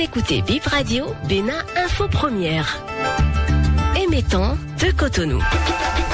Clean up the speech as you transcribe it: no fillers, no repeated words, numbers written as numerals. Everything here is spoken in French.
écoutez Bip Radio, Bénin Info Première. Émettant de Cotonou.